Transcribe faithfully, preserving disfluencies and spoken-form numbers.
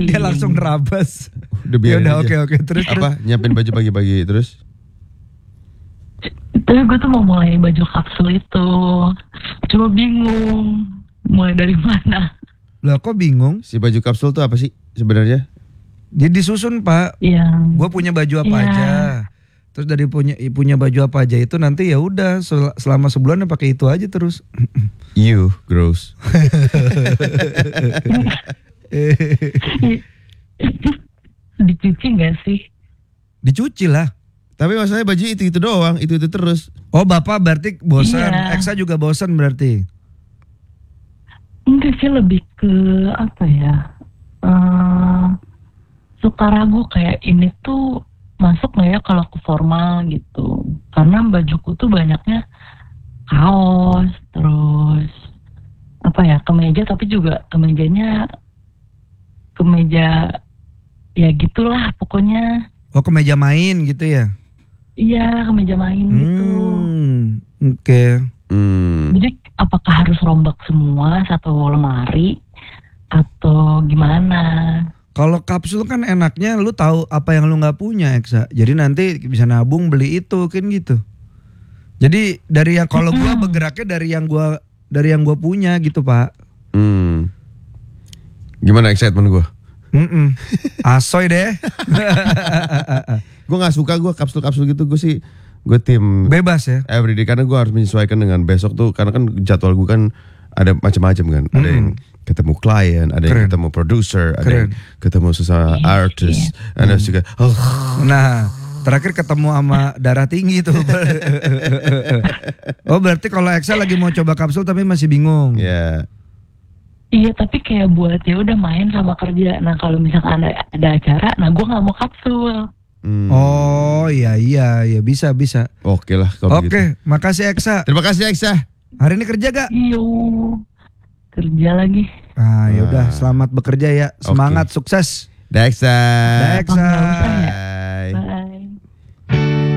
Dia langsung nerabas. Udah Ya biarin udah aja. oke oke terus terus. Apa? Nyiapin baju pagi-pagi terus? Tapi gue tuh mau mulai baju kapsul itu. Cuma bingung mulai dari mana. Lah kok bingung? Si baju kapsul tuh apa sih sebenarnya? Dia disusun Pak. Iya. Gue punya baju apa Iya. aja. Terus dari punya punya baju apa aja itu nanti ya udah sel- selama sebulan ya pakai itu aja terus. You gross. Dicuci nggak sih? Dicuci lah. Tapi masalahnya baju itu-itu doang, itu-itu terus. Oh Bapak berarti bosan. Iya. Eksa juga bosan berarti. Enggak sih, lebih ke apa ya? Eh, suka ragu kayak ini tuh masuk nggak ya kalau ke formal gitu? Karena bajuku tuh banyaknya kaos, terus apa ya, kemeja, tapi juga kemejanya kemeja ya gitulah pokoknya. Oh kemeja main gitu ya? Iya, kemeja main gitu. Hmm, oke. Hmm. Jadi apakah harus rombak semua satu lemari atau gimana? Kalau kapsul kan enaknya lu tahu apa yang lu nggak punya Eksa. Jadi nanti bisa nabung beli itu kan gitu. Jadi dari yang kalau gua bergeraknya dari yang gua dari yang gua punya gitu Pak. Hmm. Gimana excitement gue? Mm-mm. Asoy deh. Gue nggak suka gue kapsul-kapsul gitu. Gue sih gue tim Bebas ya. everyday karena gue harus menyesuaikan dengan besok tuh, karena kan jadwal gue kan ada macam-macam kan. Ada yang ketemu klien, ada yang Keren. ketemu produser, ada Keren. yang ketemu sesama artis, ada juga oh, Nah, terakhir ketemu sama darah tinggi tuh. Oh berarti kalau Eksa lagi mau coba kapsul tapi masih bingung. ya. Iya, tapi kayak buat ya udah main sama kerja. Nah kalau misalkan ada, ada acara, nah gue nggak mau kapsul. Hmm. Oh iya iya ya bisa bisa. Oke lah kalau Oke, begitu. makasih Eksa. Terima kasih Eksa. Hari ini kerja gak? Iyo, kerja lagi. Ah ya udah Ah. selamat bekerja ya. Semangat sukses. Dah Eksa. Dah, Eksa. Nggak usah ya.